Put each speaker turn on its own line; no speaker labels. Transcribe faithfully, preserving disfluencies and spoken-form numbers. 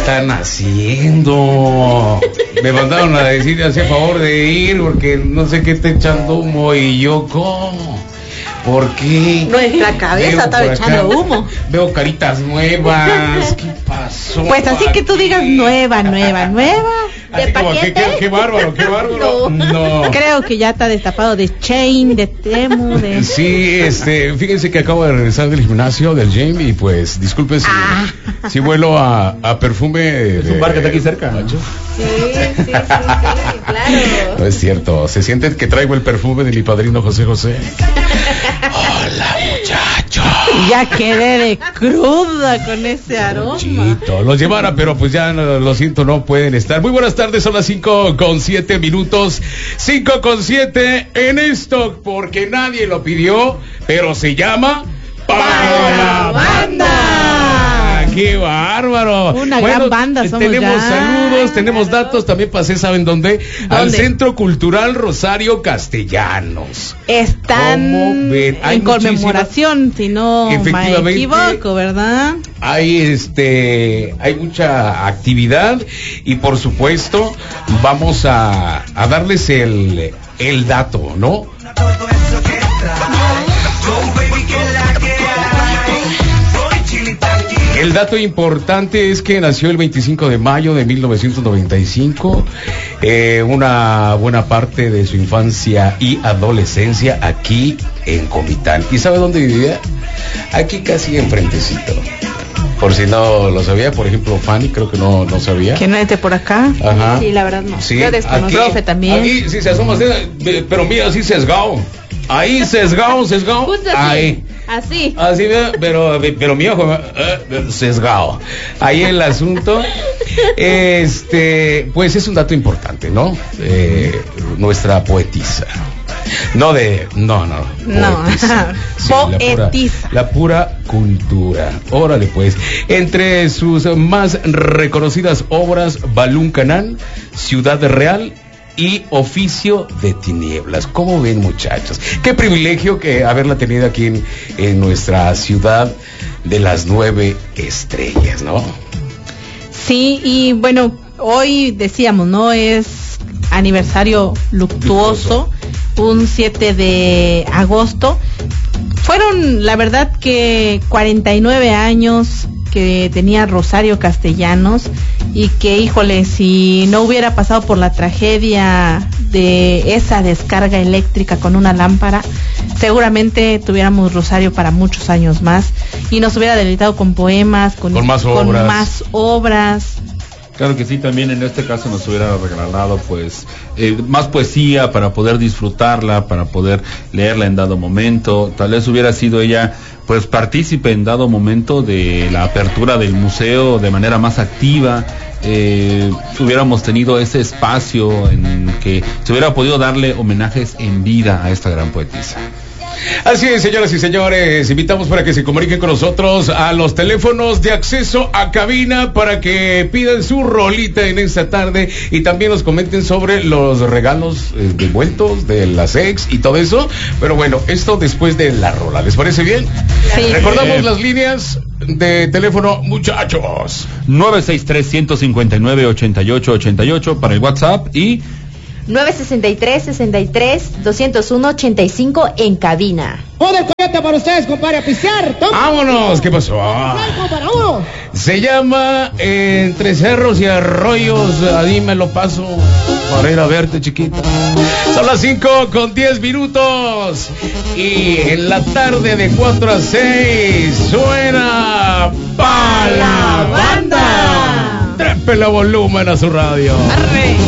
están haciendo? Me mandaron a decir, hacía favor de ir porque no sé qué está echando humo. Y yo, ¿cómo? ¿Por qué?
Nuestra cabeza está echando humo.
Veo caritas nuevas. ¿Qué pasó?
Pues así que tú digas nueva, nueva, nueva.
Así como, ¿qué, qué, qué bárbaro, qué bárbaro. No.
no. Creo que ya está destapado de Chain, de Temu, de...
Sí, este, fíjense que acabo de regresar del gimnasio, del gym, y pues, disculpen si, ah. si vuelo a, a perfume.
Es un bar que está aquí cerca.
Sí, sí, sí, sí, claro.
No es cierto, se siente que traigo el perfume de mi padrino José José. Hola, muchachos.
Ya quedé de cruda con ese aroma.
Chito, los llevara, pero pues ya no, lo siento, no pueden estar. Muy buenas tardes, son las cinco con siete minutos. cinco con siete en esto, porque nadie lo pidió, pero se llama Para la Banda. ¡Qué bárbaro!
Una
bueno,
gran banda somos.
Tenemos
ya.
saludos, tenemos datos, también pasé, ¿saben dónde?
¿Dónde?
Al Centro Cultural Rosario Castellanos.
Están en conmemoración, si no me equivoco, ¿verdad?
Hay este, hay mucha actividad y por supuesto vamos a, a darles el, el dato, ¿no? El dato importante es que nació el veinticinco de mayo de mil novecientos noventa y cinco, eh, una buena parte de su infancia y adolescencia aquí en Comitán. ¿Y sabe dónde vivía? Aquí casi enfrentecito. Por si no lo sabía, por ejemplo, Fanny creo que no, no sabía.
¿Que no esté por acá?
Ajá.
Sí, la verdad no.
Sí,
yo desconozco también.
Aquí sí se asoma, pero mira, así sesgado. Ahí sesgado, sesgado.
Justo así.
Ahí.
Así.
Así, pero, pero mi ojo, eh, sesgado. Ahí el asunto. Este, pues es un dato importante, ¿no? Eh, nuestra poetisa. No de, no, no.
Poetisa. No.
Sí, poetisa. La pura, la pura cultura. Órale, pues. Entre sus más reconocidas obras, Balún Canán, Ciudad Real y Oficio de Tinieblas. ¿Cómo ven, muchachos? Qué privilegio que haberla tenido aquí en, en nuestra ciudad de las nueve estrellas, ¿no?
Sí, y bueno, hoy decíamos, ¿no? Es aniversario luctuoso, un siete de agosto. Fueron, la verdad, que cuarenta y nueve años que tenía Rosario Castellanos y que, híjole, si no hubiera pasado por la tragedia de esa descarga eléctrica con una lámpara, seguramente tuviéramos Rosario para muchos años más y nos hubiera deleitado con poemas, con,
con, más,
con
obras.
más obras.
Claro que sí, también en este caso nos hubiera regalado pues eh, más poesía para poder disfrutarla, para poder leerla en dado momento. Tal vez hubiera sido ella pues partícipe en dado momento de la apertura del museo de manera más activa. Eh, hubiéramos tenido ese espacio en que se hubiera podido darle homenajes en vida a esta gran poetisa.
Así es, señoras y señores, invitamos para que se comuniquen con nosotros a los teléfonos de acceso a cabina para que pidan su rolita en esta tarde y también nos comenten sobre los regalos eh, devueltos de las ex y todo eso. Pero bueno, esto después de la rola, ¿les parece bien?
Sí.
Recordamos eh. las líneas de teléfono, muchachos.
nueve seis tres, uno cinco nueve, ocho ocho ocho ocho para el WhatsApp y
nueve sesenta y tres, sesenta y tres, doscientos uno, ochenta y cinco en cabina.
¡Joder, coyote para ustedes, compadre, a pistear!
¡Vámonos! ¿Qué pasó?
Para uno.
Se llama eh, Entre Cerros y Arroyos. Ahí me lo paso para ir a verte, chiquita. Son las cinco con diez minutos. Y en la tarde de cuatro a seis suena Pa' la Banda. Trépele volumen a su radio.
Arre.